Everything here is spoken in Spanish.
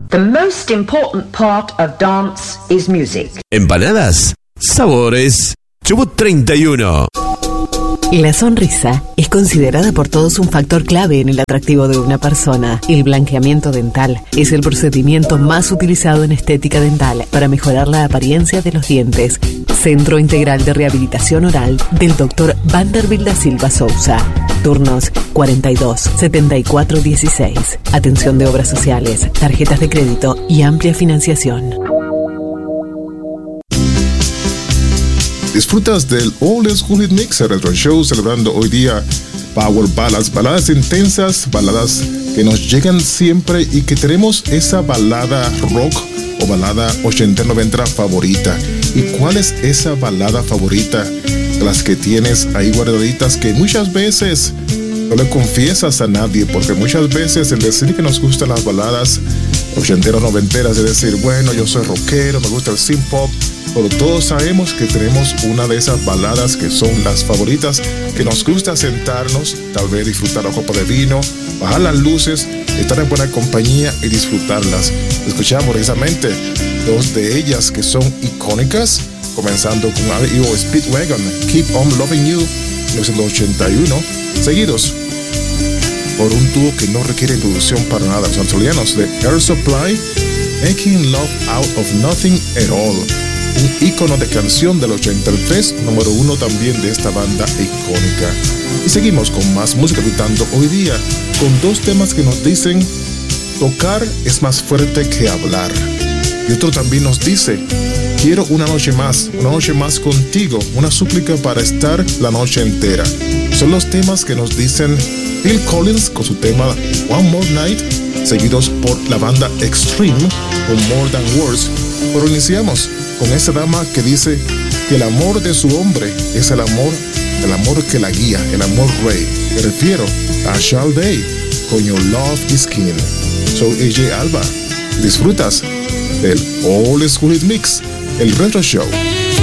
The most important part of dance is music. Empanadas, sabores, Chubut 31. La sonrisa es considerada por todos un factor clave en el atractivo de una persona. El blanqueamiento dental es el procedimiento más utilizado en estética dental para mejorar la apariencia de los dientes. Centro Integral de Rehabilitación Oral del Dr. Vanderbilt da Silva Souza. Turnos 42 74 16. Atención de obras sociales, tarjetas de crédito y amplia financiación. Disfrutas del Old School Hit Mix, el retro show, celebrando hoy día Power Ballads, baladas intensas, baladas que nos llegan siempre y que tenemos esa balada rock o balada 80-90 favorita. ¿Y cuál es esa balada favorita de las que tienes ahí guardaditas que muchas veces no le confiesas a nadie? Porque muchas veces el decir que nos gustan las baladas 80-90 es decir, bueno, yo soy rockero, me gusta el synth pop, pero todos sabemos que tenemos una de esas baladas que son las favoritas, que nos gusta sentarnos, tal vez disfrutar una copa de vino, bajar las luces, estar en buena compañía y disfrutarlas. Escuchamos precisamente dos de ellas que son icónicas, comenzando con R.E.O. Speedwagon, Keep On Loving You, 1981, seguidos por un dúo que no requiere introducción para nada, los australianos de Air Supply, Making Love Out of Nothing at All, un ícono de canción del 83, número 1 también de esta banda icónica. Y seguimos con más música, disfrutando hoy día con dos temas que nos dicen: tocar es más fuerte que hablar. Y otro también nos dice: quiero una noche más contigo, una súplica para estar la noche entera. Son los temas que nos dicen Phil Collins con su tema One More Night, seguidos por la banda Extreme con More Than Words. Pero iniciamos con esa dama que dice que el amor de su hombre es el amor que la guía, el amor rey. Me refiero a Shall Day con Your Love Is King. Soy AJ Alba. Disfrutas del Old School Hit Mix, el retro show.